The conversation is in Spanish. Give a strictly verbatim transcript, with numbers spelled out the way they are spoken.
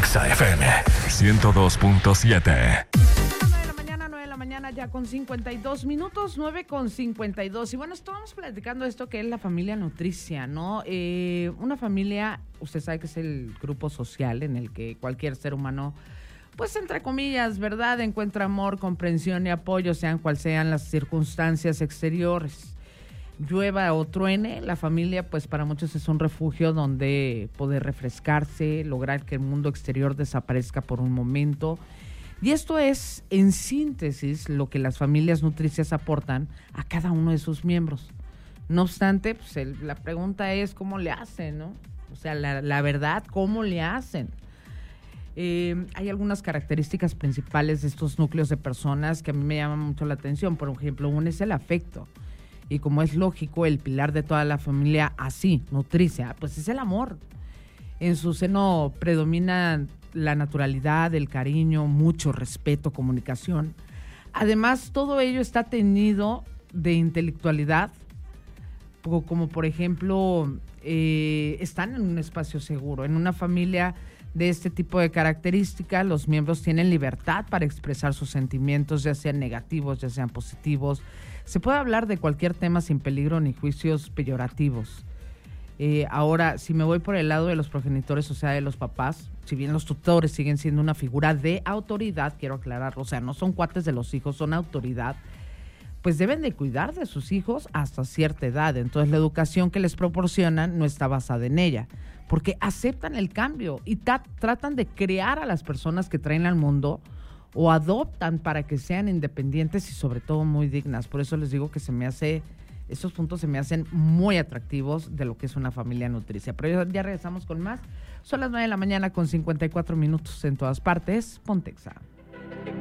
Exa F M ciento dos punto siete. Mañana ya con cincuenta y dos minutos, nueve con cincuenta y dos. Y bueno, estábamos platicando esto que es la familia nutricia, ¿no? Eh, una familia, usted sabe que es el grupo social en el que cualquier ser humano, pues entre comillas, ¿verdad?, encuentra amor, comprensión y apoyo, sean cual sean las circunstancias exteriores. Llueva o truene, la familia, pues para muchos es un refugio donde poder refrescarse, lograr que el mundo exterior desaparezca por un momento. Y esto es, en síntesis, lo que las familias nutricias aportan a cada uno de sus miembros. No obstante, pues el, la pregunta es cómo le hacen, ¿no? O sea, la, la verdad, ¿cómo le hacen? Eh, hay algunas características principales de estos núcleos de personas que a mí me llaman mucho la atención. Por ejemplo, uno es el afecto. Y como es lógico, el pilar de toda la familia así, nutricia, pues es el amor. En su seno predomina la naturalidad, el cariño, mucho respeto, comunicación. Además, todo ello está teñido de intelectualidad, como por ejemplo, eh, están en un espacio seguro. En una familia de este tipo de características, los miembros tienen libertad para expresar sus sentimientos, ya sean negativos, ya sean positivos. Se puede hablar de cualquier tema sin peligro ni juicios peyorativos. Eh, ahora, si me voy por el lado de los progenitores, o sea, de los papás, si bien los tutores siguen siendo una figura de autoridad, quiero aclararlo, o sea, no son cuates de los hijos, son autoridad, pues deben de cuidar de sus hijos hasta cierta edad. Entonces, la educación que les proporcionan no está basada en ella, porque aceptan el cambio y ta- tratan de crear a las personas que traen al mundo o adoptan para que sean independientes y sobre todo muy dignas. Por eso les digo que se me hace... Estos puntos se me hacen muy atractivos de lo que es una familia nutricia. Pero ya regresamos con más. Son las nueve de la mañana con cincuenta y cuatro minutos en todas partes. Ponte Exa.